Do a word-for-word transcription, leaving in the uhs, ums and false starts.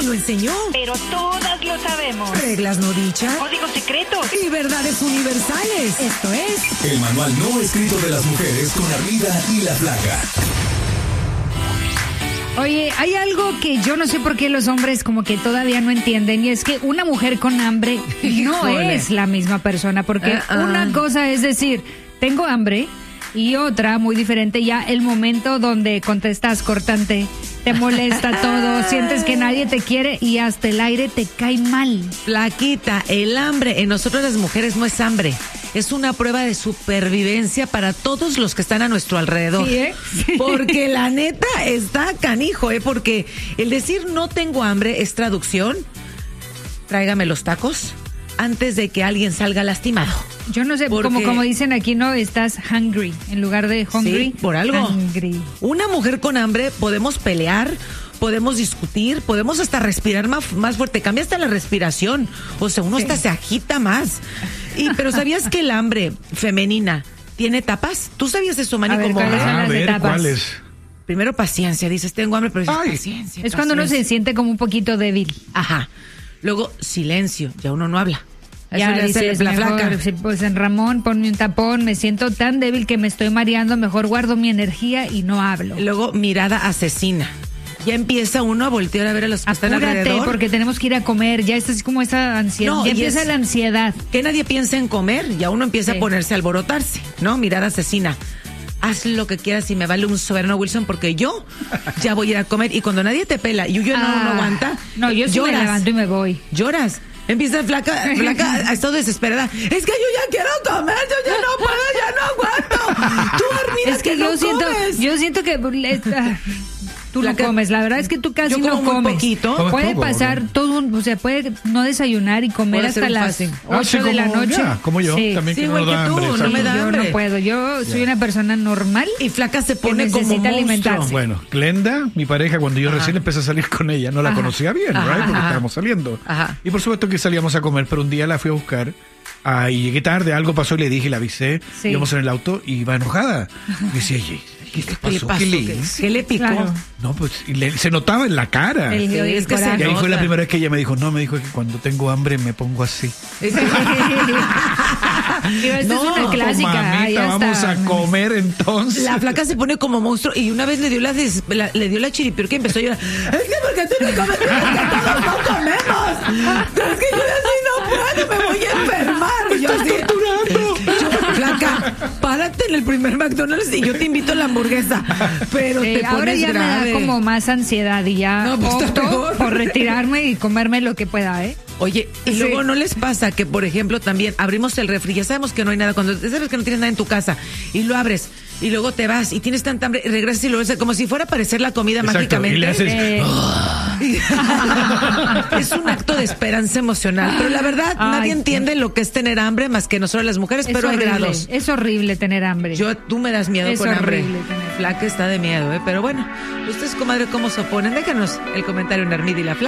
lo enseñó. Pero todas lo sabemos. Reglas no dichas. Códigos secretos. Y verdades universales. Esto es... El manual no escrito de las mujeres con Armida y la Flaca. Oye, hay algo que yo no sé por qué los hombres como que todavía no entienden, y es que una mujer con hambre no Híjole. es la misma persona, porque Uh-uh. una cosa es decir, tengo hambre, y otra, muy diferente, ya el momento donde contestas cortante, te molesta todo, sientes que nadie te quiere y hasta el aire te cae mal. Flaquita, el hambre en nosotros las mujeres no es hambre. Es una prueba de supervivencia para todos los que están a nuestro alrededor. Sí, ¿eh? Sí. Porque la neta está canijo, ¿eh? Porque el decir no tengo hambre es traducción. Tráigame los tacos antes de que alguien salga lastimado. Yo no sé, Porque- como, como dicen aquí, ¿no? Estás hungry en lugar de hungry. Sí, por algo. Hungry. Una mujer con hambre podemos pelear, podemos discutir, podemos hasta respirar más, más fuerte. Cambia hasta la respiración. O sea, uno Sí. hasta se agita más. Y, pero ¿sabías que el hambre femenina tiene etapas? ¿Tú sabías eso, Manny? A ver, Como ¿cuáles son hombre? A las ver, etapas? ¿cuál es? Primero paciencia, dices tengo hambre, pero dices Ay. paciencia. Es cuando uno se paciencia. siente como un poquito débil. Ajá. Luego silencio, ya uno no habla. Eso Ya le hace dices, la mejor, flaca. sí, pues en Ramón, ponme un tapón, me siento tan débil que me estoy mareando, mejor guardo mi energía y no hablo. Luego mirada asesina. Ya empieza uno a voltear a ver a los que están Apúrate, alrededor. porque tenemos que ir a comer, ya es como esa ansiedad, No, ya y empieza es- la ansiedad. Que nadie piensa en comer, ya uno empieza Sí. a ponerse a alborotarse, ¿no? Mirada asesina. Haz lo que quieras y me vale un soberano Wilson porque yo ya voy a ir a comer. Y cuando nadie te pela y yo no, Ah, no aguanta, No, yo sí me lloras. levanto y me voy. Lloras. Empieza flaca, flaca, estás desesperada. Es que yo ya quiero comer, yo ya no puedo, ya no aguanto. Tú, Armida, Es que, que yo no siento, comes. yo siento que ah, tú no Flaca, comes, la verdad es que tú casi yo no como muy comes. poquito. ¿Comes Puede poco, pasar o todo un, o sea, puede no desayunar y comer Puede ser hasta un las fasting. Ah, sí, ocho de la como- noche. ya, como yo, Sí. también Sí, que no igual da que tú, hambre. no exacto. me da yo hambre. no puedo, yo soy una persona normal. Y flaca se que pone como necesita monstruo. alimentarse. Bueno, Glenda, mi pareja, cuando yo Ajá. recién empecé a salir con ella, no la Ajá. conocía bien, Ajá, right? Porque ajá. estábamos saliendo. Ajá. Y por supuesto que salíamos a comer, pero un día la fui a buscar. Ah, y llegué tarde, algo pasó y le dije, le avisé. Sí. Íbamos en el auto y iba enojada. Y decía, oye, ¿qué te ¿Qué pasó? pasó? ¿Qué le ¿Qué, hice? qué le picó? Claro. No, pues y le- se notaba en la cara. El- Sí, el es que se coraje. Y ahí fue la nota. primera vez que ella me dijo, no, me dijo que cuando tengo hambre me pongo así. Digo, esta No, es una clásica. Mamita, ahí está. vamos a comer entonces. La flaca se pone como monstruo y una vez le dio la, des- la- le dio la chiripior que empezó a llorar. Es que porque tú no comes, es que todos no comemos. Pero es que yo así no puedo, me voy a enfermar. Y yo así, yo, flaca, párate en el primer McDonald's y yo te invito a la hamburguesa. Pero Sí, te ahora pones ya grave. me da como más ansiedad y ya No, pues está opto peor. por retirarme y comerme lo que pueda, ¿eh? Oye, y Sí. luego no les pasa que, por ejemplo, también abrimos el refri, ya sabemos que no hay nada, cuando sabes que no tienes nada en tu casa y lo abres y luego te vas y tienes tanta hambre y regresas y lo ves como si fuera a aparecer la comida Exacto, mágicamente. y le haces, Eh, Es un acto de esperanza emocional, pero la verdad Ay, nadie sí. entiende lo que es tener hambre más que nosotros las mujeres, es pero hay horrible, grados. es horrible tener hambre. Yo, tú me das miedo Es con hambre. horrible tener- Flaca está de miedo, ¿eh? Pero bueno, ustedes, comadre, ¿cómo se oponen? Déjanos el comentario en Armida y la Flaca.